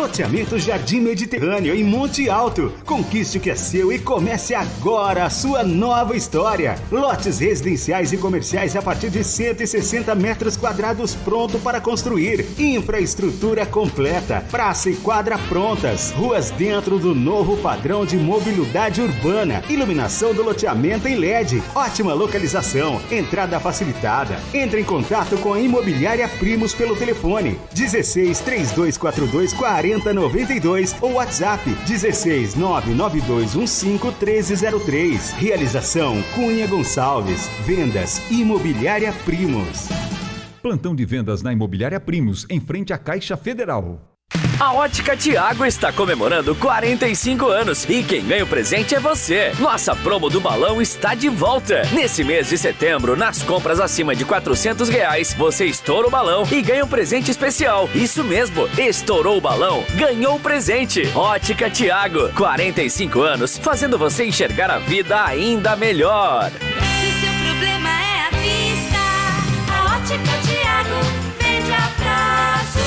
Loteamento Jardim Mediterrâneo em Monte Alto. Conquiste o que é seu e comece agora a sua nova história. Lotes residenciais e comerciais a partir de 160 metros quadrados pronto para construir. Infraestrutura completa. Praça e quadra prontas. Ruas dentro do novo padrão de mobilidade urbana. Iluminação do loteamento em LED. Ótima localização. Entrada facilitada. Entre em contato com a Imobiliária Primos pelo telefone 16 3242 4092 ou WhatsApp 16 99215 1303. Realização Cunha Gonçalves. Vendas Imobiliária Primos. Plantão de vendas na Imobiliária Primos, em frente à Caixa Federal. A Ótica Tiago está comemorando 45 anos e quem ganha o presente é você. Nossa promo do balão está de volta. Nesse mês de setembro, nas compras acima de R$400, você estoura o balão e ganha um presente especial. Isso mesmo, estourou o balão, ganhou o presente. Ótica Tiago, 45 anos, fazendo você enxergar a vida ainda melhor. Se seu problema é a vista, a Ótica Tiago vende a prazo.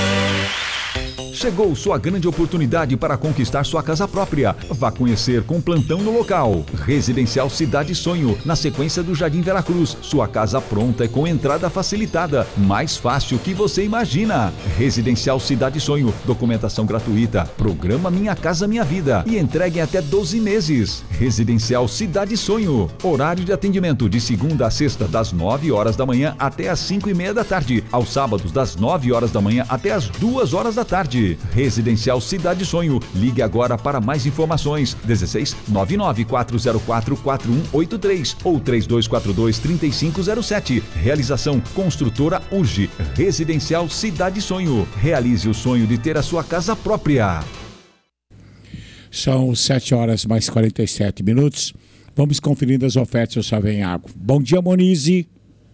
Chegou sua grande oportunidade para conquistar sua casa própria. Vá conhecer com plantão no local. Residencial Cidade Sonho, na sequência do Jardim Veracruz. Sua casa pronta e com entrada facilitada. Mais fácil que você imagina. Residencial Cidade Sonho, documentação gratuita. Programa Minha Casa Minha Vida e entregue em até 12 meses. Residencial Cidade Sonho. Horário de atendimento de segunda a sexta, das 9 horas da manhã até as 5:30 da tarde. Aos sábados, das 9 horas da manhã até as 2 horas da tarde. Residencial Cidade Sonho. Ligue agora para mais informações. 16 99404 4183 ou 3242 3507. Realização Construtora UGI. Residencial Cidade Sonho. Realize o sonho de ter a sua casa própria. São 7 horas mais 47 minutos. Vamos conferindo as ofertas do Savenhago. Bom dia, Monize.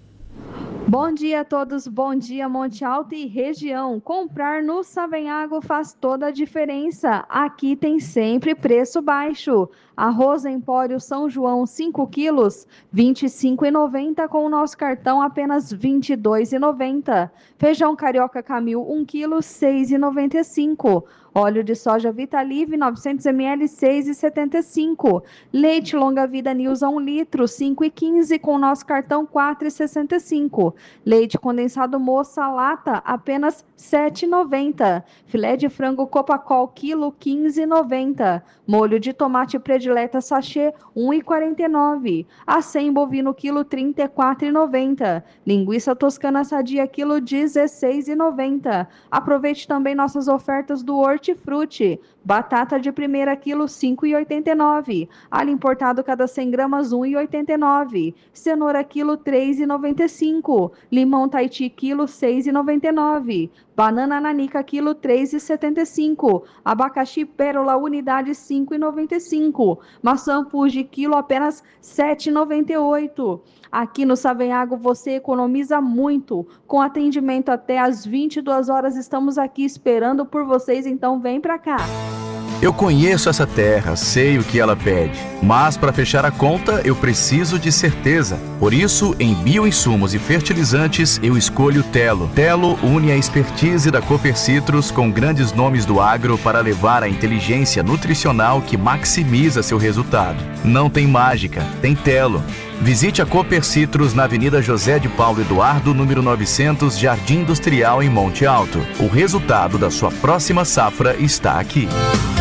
Bom dia a todos, bom dia Monte Alto e região. Comprar no Savenhago faz toda a diferença. Aqui tem sempre preço baixo. Arroz Empório São João 5 quilos, R$ 25,90 com o nosso cartão apenas R$ 22,90. Feijão Carioca Camil 1 quilo, R$ 6,95. Óleo de soja Vitalive 900 ml, R$ 6,75. Leite Longa Vida Nilza 1 litro, R$ 5,15 com o nosso cartão R$ 4,65. Leite condensado Moça Lata apenas R$ 7,90. Filé de frango Copacol quilo, R$ 15,90. Molho de tomate predileta sachê, R$ 1,49. Acém bovino quilo, R$ 34,90. Linguiça toscana sadia quilo, R$ 16,90. Aproveite também nossas ofertas do Hortifruti. Batata de primeira quilo, R$ 5,89. Alho importado cada 100 gramas, R$ 1,89. Cenoura quilo, R$ 3,95. Limão Tahiti quilo, R$ 6,99. Banana nanica quilo, R$ 3,75. Abacaxi pérola unidade, R$ 5,95. Maçã Fuji quilo, apenas R$ 7,98. Aqui no Savenhago você economiza muito. Com atendimento até às 22 horas, estamos aqui esperando por vocês, então vem pra cá. Eu conheço essa terra, sei o que ela pede, mas para fechar a conta eu preciso de certeza. Por isso, em bioinsumos e fertilizantes, eu escolho Telo. Telo une a expertise da Cooper Citrus com grandes nomes do agro para levar a inteligência nutricional que maximiza seu resultado. Não tem mágica, tem Telo. Visite a Cooper Citrus na Avenida José de Paulo Eduardo, número 900, Jardim Industrial, em Monte Alto. O resultado da sua próxima safra está aqui.